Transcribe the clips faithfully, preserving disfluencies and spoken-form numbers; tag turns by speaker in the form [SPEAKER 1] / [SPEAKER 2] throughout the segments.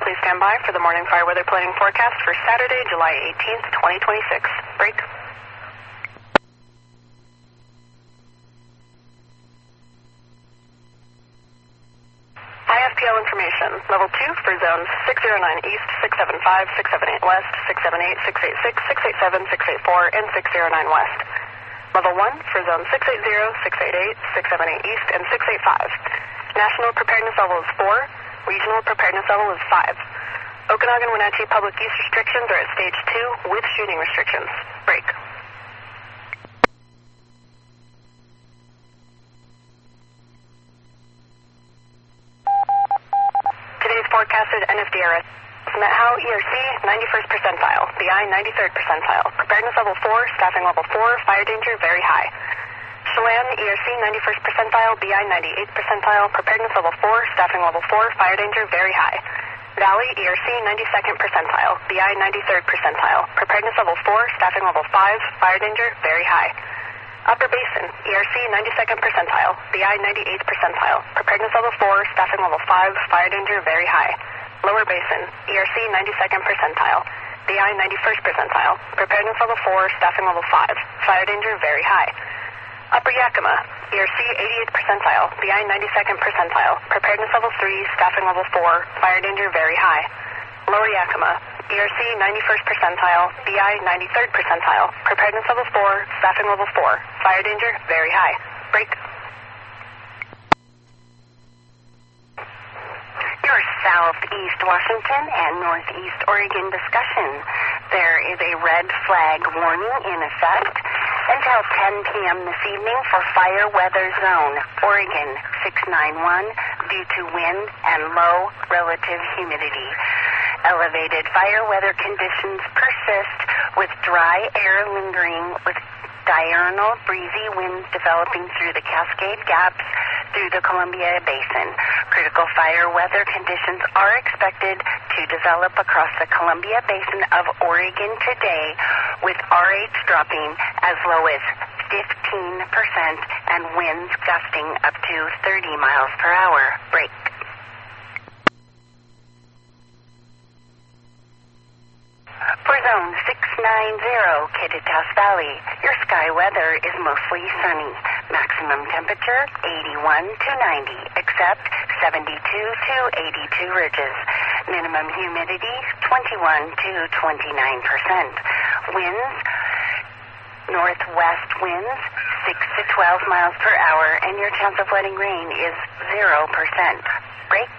[SPEAKER 1] Please stand by for the morning fire weather planning forecast for Saturday, July eighteenth, twenty twenty-six. Break. I F P L information. Level two for zones six zero nine east, six seven five, six seven eight west, six seven eight, six eight six, six eight seven, six eight four, and six zero nine west. Level one for zones six eight zero, six eight eight, six seven eight east, and six eight five. National preparedness level is four. Regional preparedness level is five. Okanagan Wenatchee public use restrictions are at stage two with shooting restrictions. Break. Today's forecasted N F D R S. Met-How E R C ninety-first percentile, B I ninety-third percentile. Preparedness level four, staffing level four, fire danger very high. Chelan E R C ninety-first percentile, B I ninety-eighth percentile. Preparedness level four, staffing level four, fire danger very high. Valley E R C ninety-second percentile, B I ninety-third percentile. Preparedness level four, staffing level five, fire danger very high. Upper Basin E R C ninety-second percentile, B I ninety-eighth percentile. Preparedness level four, staffing level five, fire danger very high. Lower Basin E R C ninety-second percentile, B I ninety-first percentile. Preparedness level four, staffing level five, fire danger very high. Upper Yakima E R C eighty-eighth percentile, B I ninety-second percentile. Preparedness level three, staffing level four, fire danger very high. Lower Yakima E R C ninety-first percentile, B I ninety-third percentile. Preparedness level four, staffing level four, fire danger very high. Break.
[SPEAKER 2] Your Southeast Washington and Northeast Oregon discussion. There is a red flag warning in effect until ten p.m. this evening for fire weather zone, Oregon six nine one, due to wind and low relative humidity. Elevated fire weather conditions persist with dry air lingering with diurnal breezy winds developing through the Cascade Gaps through the Columbia Basin. Critical fire weather conditions are expected to develop across the Columbia Basin of Oregon today, with R H dropping as low as fifteen percent and winds gusting up to thirty miles per hour. Break. For zone six nine zero, Kittitas Valley, your sky weather is mostly sunny. Maximum temperature eighty-one to ninety, except seventy-two to eighty-two ridges. Minimum humidity twenty-one to twenty-nine percent. Winds, northwest winds six to twelve miles per hour, and your chance of letting rain is zero percent. Break.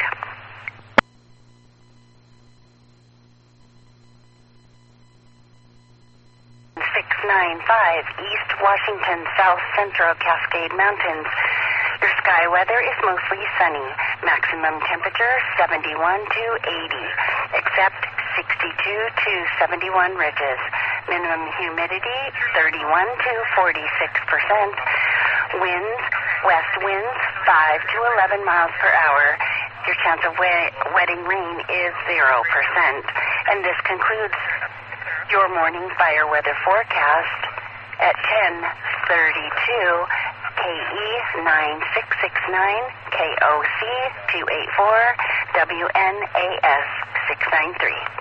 [SPEAKER 2] six nine five, East Washington, South Central Cascade Mountains. Your sky weather is mostly sunny. Maximum temperature seventy-one to eighty, except sixty-two to seventy-one ridges. Minimum humidity thirty-one to forty-six percent. Winds, west winds five to eleven miles per hour. Your chance of wet, wetting rain is zero percent. And this concludes your morning fire weather forecast at ten thirty-two, K E nine six six nine, K O C two eighty-four, W N A S six nine three.